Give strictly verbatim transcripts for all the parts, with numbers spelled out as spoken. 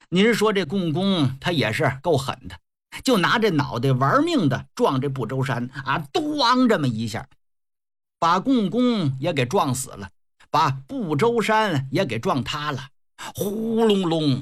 您说这共工他也是够狠的，就拿这脑袋玩命的撞这不周山啊，咣这么一下，把共工也给撞死了，把不周山也给撞塌了，呼隆隆，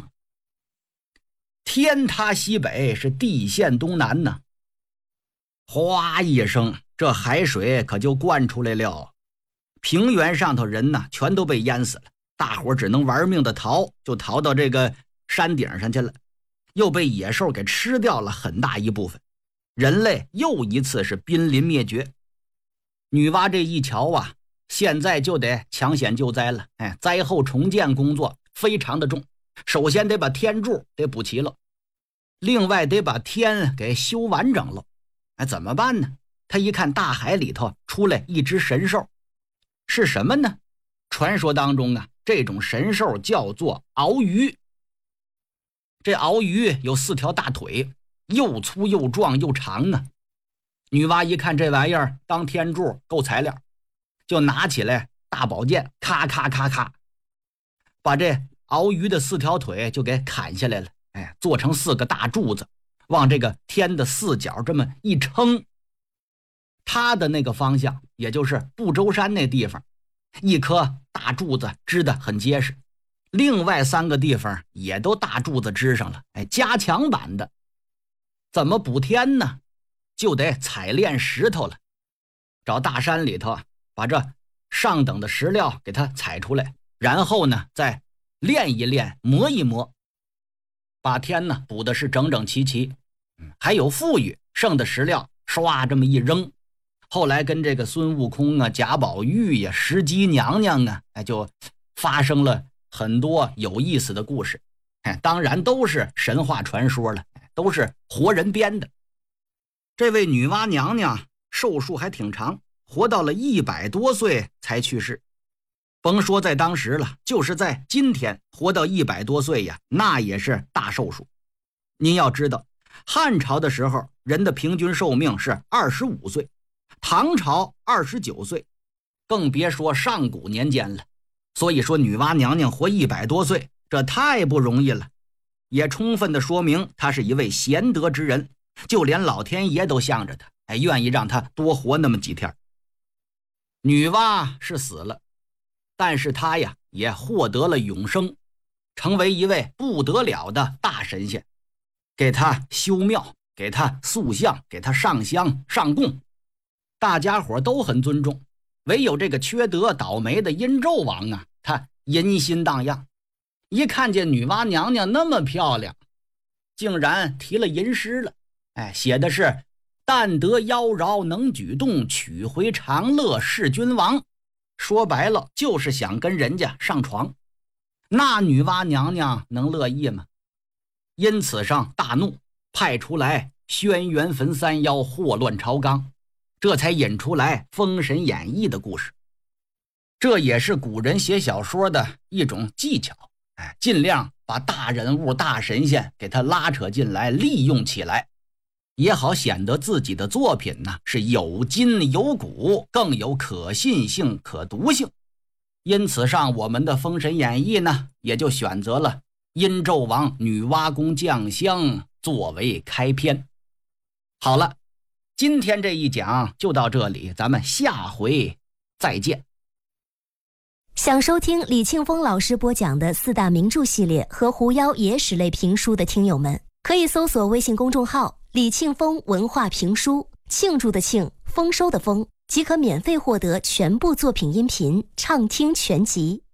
天塌西北，是地陷东南呢。哗一声，这海水可就灌出来了，平原上头人呢全都被淹死了，大伙只能玩命的逃，就逃到这个山顶上去了，又被野兽给吃掉了很大一部分，人类又一次是濒临灭绝。女娲这一瞧啊，现在就得抢险救灾了，哎，灾后重建工作非常的重，首先得把天柱得补齐了，另外得把天给修完整了。哎，怎么办呢？他一看大海里头出来一只神兽，是什么呢？传说当中啊，这种神兽叫做鳌鱼。这鳌鱼有四条大腿，又粗又壮又长啊。女娲一看这玩意儿当天柱够材料，就拿起来大宝剑，咔咔咔咔，把这鳌鱼的四条腿就给砍下来了，哎，做成四个大柱子，往这个天的四角这么一撑，它的那个方向，也就是不周山那地方，一颗大柱子支得很结实，另外三个地方也都大柱子支上了，哎，加强版的。怎么补天呢？就得采炼石头了，找大山里头把这上等的石料给它采出来，然后呢再炼一炼，磨一磨，把天呢补的是整整齐齐。还有富裕，剩的石料唰这么一扔，后来跟这个孙悟空啊、贾宝玉呀、石矶娘娘啊，哎，就发生了很多有意思的故事。哎，当然都是神话传说了，都是活人编的。这位女娲娘娘寿数还挺长，活到了一百多岁才去世。甭说在当时了，就是在今天活到一百多岁呀，那也是大寿数。您要知道，汉朝的时候人的平均寿命是二十五岁，唐朝二十九岁，更别说上古年间了。所以说女娲娘娘活一百多岁，这太不容易了，也充分的说明她是一位贤德之人，就连老天爷都向着她，还愿意让她多活那么几天。女娲是死了，但是她呀也获得了永生，成为一位不得了的大神仙，给她修庙，给她塑像，给她上香上供，大家伙都很尊重。唯有这个缺德倒霉的殷纣王啊，他淫心荡漾，一看见女娲娘娘那么漂亮，竟然提了吟诗了。哎，写的是但得妖娆能举动，取回长乐是君王。说白了就是想跟人家上床，那女娲娘娘能乐意吗？因此上大怒，派出来轩辕焚三妖，祸乱朝纲，这才引出来《封神演义》的故事。这也是古人写小说的一种技巧，哎，尽量把大人物大神仙给他拉扯进来，利用起来，也好显得自己的作品呢是有筋有骨，更有可信性可读性。因此上我们的《封神演义》呢，也就选择了殷纣王女娲宫降香作为开篇。好了，今天这一讲就到这里，咱们下回再见。 想收听李庆峰老师播讲的四大名著系列和狐妖野史类评书的听友们，可以搜索微信公众号李庆峰文化评书，庆祝的庆，丰收的丰，即可免费获得全部作品音频畅听全集。